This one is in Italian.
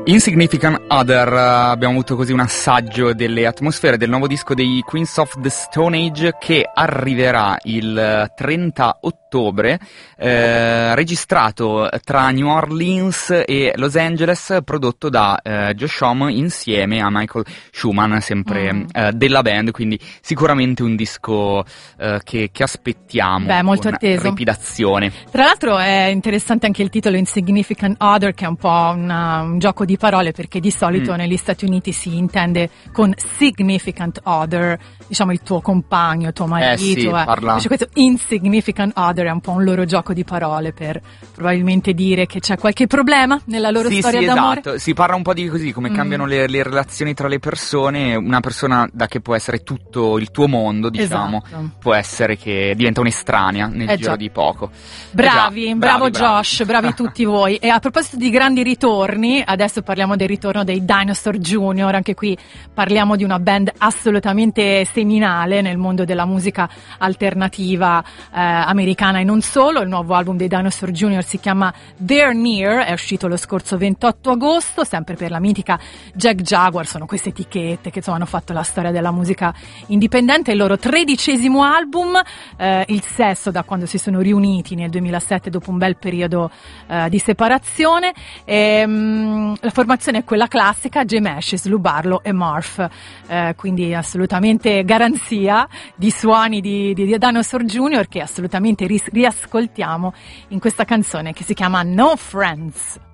Insignificant Other, abbiamo avuto così un assaggio delle atmosfere del nuovo disco dei Queens of the Stone Age che arriverà il 30 ottobre, registrato tra New Orleans e Los Angeles, prodotto da Josh Homme insieme a Michael Schumann, sempre della band, quindi sicuramente un disco che aspettiamo. Beh, molto con atteso. Trepidazione. Tra l'altro è interessante anche il titolo Insignificant Other, che è un po' un gioco di parole, perché di solito negli Stati Uniti si intende con significant other, diciamo il tuo compagno, il tuo marito. Sì, parla. Invece questo insignificant other è un po' un loro gioco di parole per probabilmente dire che c'è qualche problema nella loro storia d'amore. Esatto. Si parla un po' di così, come cambiano le relazioni tra le persone. Una persona che può essere tutto il tuo mondo, diciamo, Esatto. può essere che diventa un'estranea nel giro di poco. Bravo Josh, bravi tutti voi. E a proposito di grandi ritorni, adesso parliamo del ritorno dei Dinosaur Jr., anche qui parliamo di una band assolutamente seminale nel mondo della musica alternativa americana e non solo. Il nuovo album dei Dinosaur Jr. si chiama They're Near, è uscito lo scorso 28 agosto, sempre per la mitica Jack Jaguar. Sono queste etichette che insomma hanno fatto la storia della musica indipendente. Il loro 13° album, il sesto da quando si sono riuniti nel 2007 dopo un bel periodo di separazione. La formazione è quella classica, Jim Ashes, Lou Barlow e Murph, quindi assolutamente garanzia di suoni di Dinosaur Jr. che assolutamente riascoltiamo in questa canzone che si chiama No Friends.